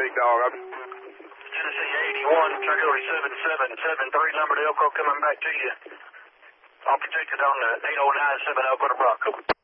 Big Dog. Tennessee 81, trailer 7773, number to Elko coming back to you. All protected on the 8097 Elko to Bronco.